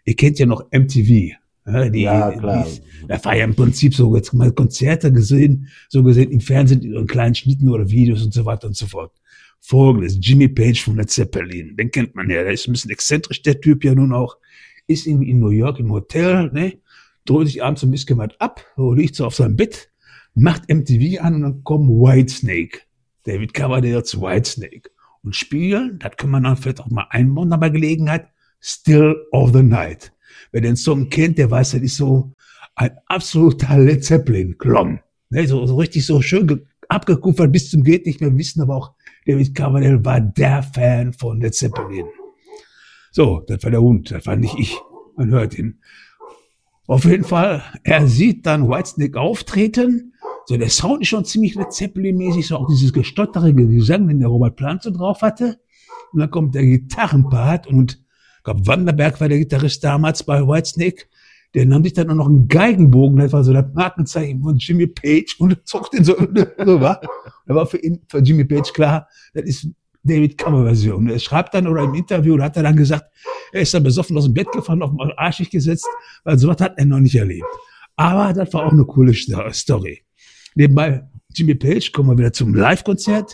ihr kennt ja noch MTV. Ja, klar. Da war ja im Prinzip so jetzt mal Konzerte gesehen, so gesehen im Fernsehen in kleinen Schnitten oder Videos und so weiter und so fort. Folgendes, Jimmy Page von Led Zeppelin, den kennt man ja, der ist ein bisschen exzentrisch, der Typ ja nun auch, ist irgendwie in New York im Hotel, ne, droht sich abends ein bisschen was ab, liegt so auf seinem Bett, macht MTV an und dann kommt Whitesnake, David Coverdale zu Whitesnake und spielen, das kann man dann vielleicht auch mal einbauen bei Gelegenheit, Still of the Night. Wer den Song kennt, der weiß, das ist so ein absoluter Led Zeppelin-Klon. Ne, so richtig so schön abgekupfert bis zum geht nicht mehr, wissen aber auch, David Coverdale war der Fan von Led Zeppelin. So, das war der Hund, das war nicht ich. Man hört ihn. Auf jeden Fall, er sieht dann Whitesnake auftreten. So, der Sound ist schon ziemlich Led Zeppelin-mäßig, so auch dieses gestotterige Gesang, den der Robert Plant so drauf hatte. Und dann kommt der Gitarrenpart und ich glaube, Wanderberg war der Gitarrist damals bei Whitesnake. Der nahm sich dann auch noch einen Geigenbogen, das war so das Markenzeichen von Jimmy Page und zog den so rüber. Da war für Jimmy Page klar, das ist David Cover-Version. Er schreibt dann oder im Interview, da hat er dann gesagt, er ist dann besoffen aus dem Bett gefallen, auf den Arschig gesetzt, weil sowas hat er noch nicht erlebt. Aber das war auch eine coole Story. Nebenbei Jimmy Page, kommen wir wieder zum Live-Konzert,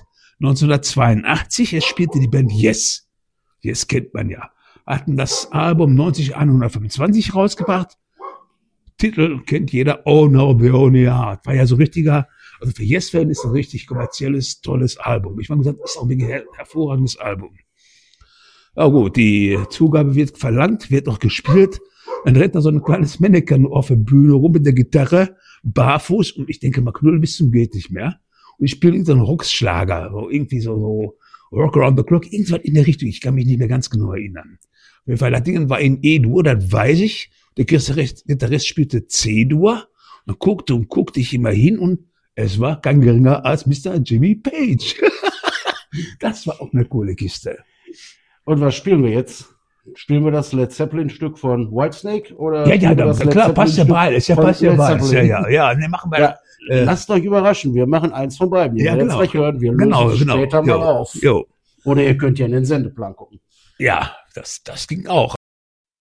1982, er spielte die Band Yes. Yes kennt man ja. Hatten das Album 90125 rausgebracht. Titel kennt jeder, Oh No, The Only Heart. War ja so richtiger, also für Yes-Fan ist ein richtig kommerzielles, tolles Album. Ich meine gesagt, ist auch ein hervorragendes Album. Aber gut, die Zugabe wird verlangt, wird noch gespielt. Dann rennt da so ein kleines Mannequin auf der Bühne rum mit der Gitarre, barfuß und ich denke mal knüllen bis zum geht nicht mehr. Und ich spiele irgendeinen Rockschlager, so irgendwie so Rock Around the Clock, irgendwas in der Richtung. Ich kann mich nicht mehr ganz genau erinnern. Auf jeden Fall, das Ding war in E-Dur, das weiß ich. Der Gitarrist spielte C-Dur und guckte ich immer hin und es war kein geringer als Mr. Jimmy Page. Das war auch eine coole Kiste. Und was spielen wir jetzt? Spielen wir das Led Zeppelin-Stück von Whitesnake? Oder ja, klar, passt ja beides. Ja, ne, machen wir. Ja, lasst euch überraschen, wir machen eins von beiden. Ja, genau. Gleich hören, wir lösen später mal auf. Oder ihr könnt ja in den Sendeplan gucken. Ja, das ging auch.